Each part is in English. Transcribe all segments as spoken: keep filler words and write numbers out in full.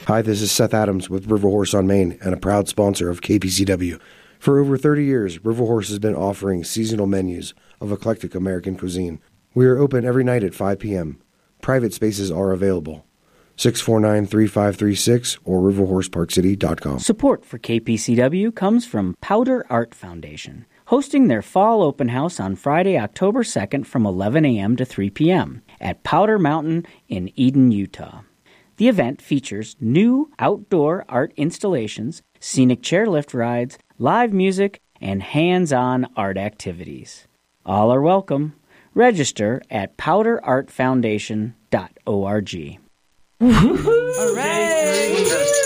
Hi, this is Seth Adams with River Horse on Main and a proud sponsor of K P C W. For over thirty years, River Horse has been offering seasonal menus of eclectic American cuisine. We are open every night at five p.m. Private spaces are available. six four nine, three five three six or river horse park city dot com. Support for K P C W comes from Powder Art Foundation, hosting their fall open house on Friday, October second from eleven a.m. to three p.m. at Powder Mountain in Eden, Utah. The event features new outdoor art installations, scenic chairlift rides, live music, and hands-on art activities. All are welcome. Register at powder art foundation dot org. Hooray!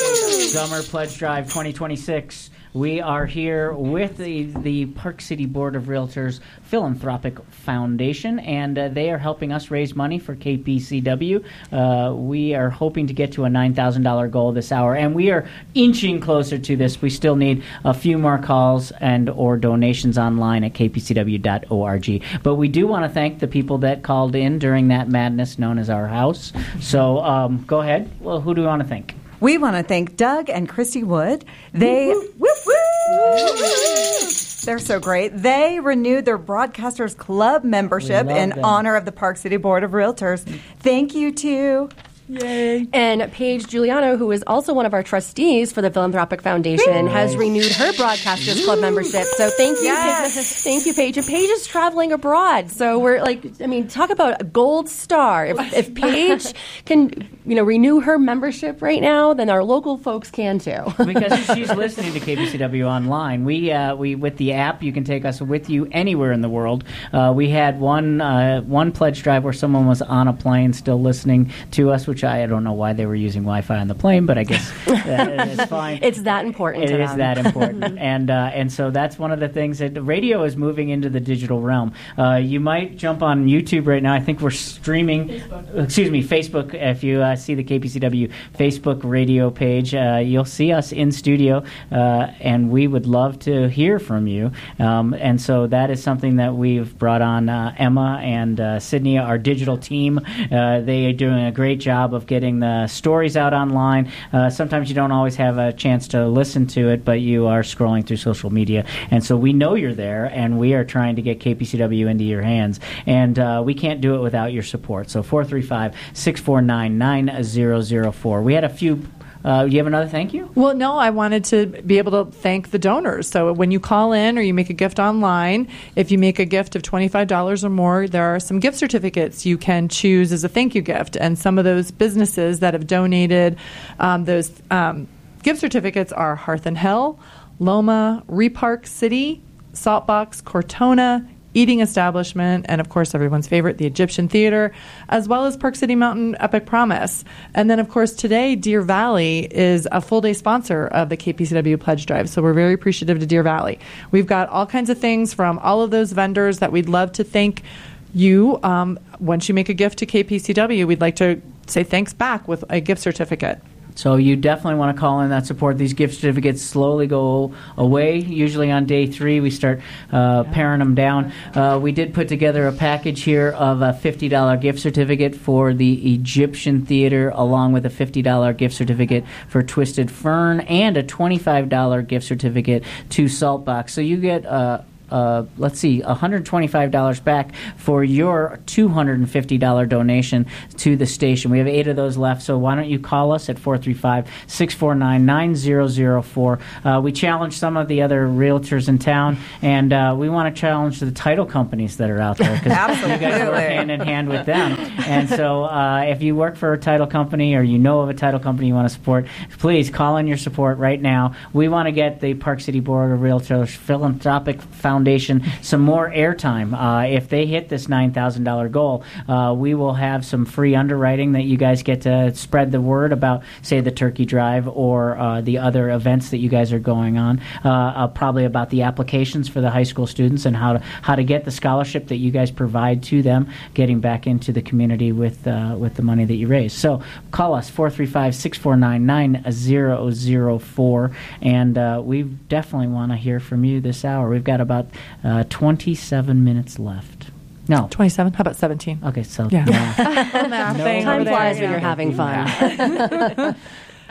Summer Pledge Drive twenty twenty-six. We are here with the, the Park City Board of Realtors Philanthropic Foundation, and uh, they are helping us raise money for K P C W. Uh, we are hoping to get to a nine thousand dollars goal this hour, and we are inching closer to this. We still need a few more calls and or donations online at k p c w dot org. But we do want to thank the people that called in during that madness known as our house. So um, go ahead. Well, who do we want to thank? We want to thank Doug and Christy Wood. They, whoop, whoop. Whoop, they're so great. They renewed their Broadcasters Club membership in them. honor of the Park City Board of Realtors. Thank you to... Yay. And Paige Giuliano, who is also one of our trustees for the Philanthropic Foundation, Nice. has renewed her Broadcasters Club membership. So thank you. Yes. Paige. Thank you, Paige. And Paige is traveling abroad. So we're like, I mean, talk about a gold star. If, if Paige can, you know, renew her membership right now, then our local folks can too. Because she's listening to K B C W online. We, uh, we with the app, you can take us with you anywhere in the world. Uh, we had one uh, one pledge drive where someone was on a plane still listening to us, which I, I don't know why they were using Wi-Fi on the plane, but I guess uh, it's fine. It's that important It to is them. that important. and uh, and so that's one of the things that radio is moving into the digital realm. Uh, you might jump on YouTube right now. I think we're streaming, Facebook. excuse me, Facebook. If you uh, see the K P C W Facebook radio page, uh, you'll see us in studio, uh, and we would love to hear from you. Um, and so that is something that we've brought on uh, Emma and uh, Sydney, our digital team. Uh, they are doing a great job of getting the stories out online. Uh, sometimes you don't always have a chance to listen to it, but you are scrolling through social media. And so we know you're there, and we are trying to get K P C W into your hands. And uh, we can't do it without your support. So four three five, six four nine, nine zero zero four. We had a few... Uh, you have another thank you? Well, no, I wanted to be able to thank the donors. So when you call in or you make a gift online, if you make a gift of twenty-five dollars or more, there are some gift certificates you can choose as a thank you gift. And some of those businesses that have donated um, those um, gift certificates are Hearth and Hill, Loma, Repark City, Saltbox, Cortona, Eating Establishment, and of course everyone's favorite, the Egyptian Theater, as well as Park City Mountain Epic Promise. And then of course today, Deer Valley is a full day sponsor of the K P C W Pledge Drive, so we're very appreciative to Deer Valley. We've got all kinds of things from all of those vendors that we'd love to thank you. Um, once you make a gift to K P C W, we'd like to say thanks back with a gift certificate. So you definitely want to call in that support. These gift certificates slowly go away. Usually on day three, we start uh, paring them down. Uh, we did put together a package here of a fifty dollars gift certificate for the Egyptian Theater, along with a fifty dollars gift certificate for Twisted Fern, and a twenty-five dollars gift certificate to Saltbox. So you get... Uh, Uh, let's see, one hundred twenty-five dollars back for your two hundred fifty dollars donation to the station. We have eight of those left, so why don't you call us at four three five, six four nine, nine zero zero four. Uh, we challenge some of the other realtors in town, and uh, we want to challenge the title companies that are out there, because you guys work hand in hand with them. And so uh, if you work for a title company or you know of a title company you want to support, please call in your support right now. We want to get the Park City Board of Realtors Philanthropic Foundation some more airtime. Uh, if they hit this nine thousand dollars goal, uh, we will have some free underwriting that you guys get to spread the word about, say, the Turkey Drive or uh, the other events that you guys are going on, uh, uh, probably about the applications for the high school students and how to how to get the scholarship that you guys provide to them, getting back into the community with uh, with the money that you raise. So call us, four three five, six four nine, nine zero zero four, and uh, we definitely want to hear from you this hour. We've got about Uh, twenty-seven minutes left. No. twenty-seven? How about seventeen? Okay, so yeah. yeah. no, Time flies when you're having fun.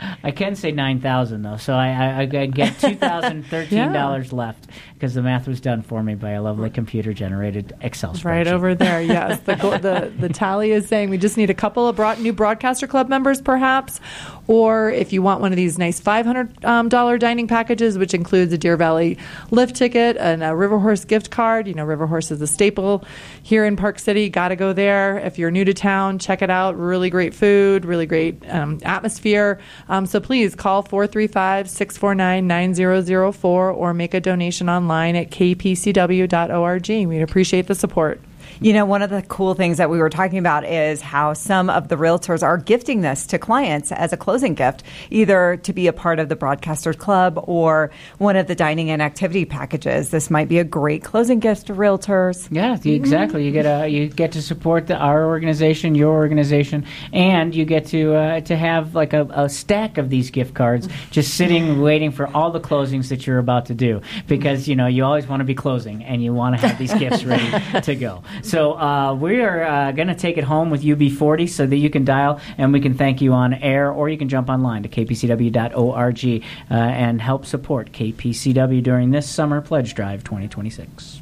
I can say nine thousand though, so I, I, I get two thousand thirteen dollars yeah. left because the math was done for me by a lovely computer-generated Excel spreadsheet. Right over there, yes. The, the the tally is saying we just need a couple of broad, new Broadcaster Club members, perhaps, or if you want one of these nice five hundred dollars um, dining packages, which includes a Deer Valley lift ticket and a River Horse gift card. You know, River Horse is a staple here in Park City. Got to go there. If you're new to town, check it out. Really great food, really great um, atmosphere. Um, so please call four three five, six four nine, nine zero zero four or make a donation online at k p c w dot org. We'd appreciate the support. You know, one of the cool things that we were talking about is how some of the realtors are gifting this to clients as a closing gift, either to be a part of the Broadcasters Club or one of the dining and activity packages. This might be a great closing gift to realtors. Yeah, exactly. You get a, you get to support the, our organization, your organization, and you get to uh, to have like a, a stack of these gift cards just sitting waiting for all the closings that you're about to do, because you know you always want to be closing and you want to have these gifts ready to go. So uh, we are uh, going to take it home with U B forty so that you can dial and we can thank you on air, or you can jump online to k p c w dot org uh, and help support K P C W during this Summer Pledge Drive twenty twenty-six.